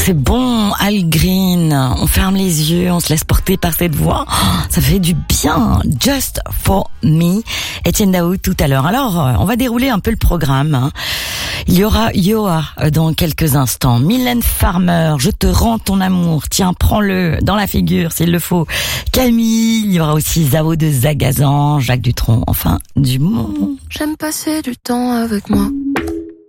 C'est bon, Al Green. On ferme les yeux, on se laisse porter par cette voix. Ça fait du bien. Just for me. Etienne Daou tout à l'heure. Alors, on va dérouler un peu le programme. Il y aura Yoa dans quelques instants. Mylène Farmer, je te rends ton amour. Tiens, prends-le dans la figure s'il le faut. Camille, il y aura aussi Zao de Zagazan, Jacques Dutronc. Enfin, du monde. J'aime passer du temps avec moi.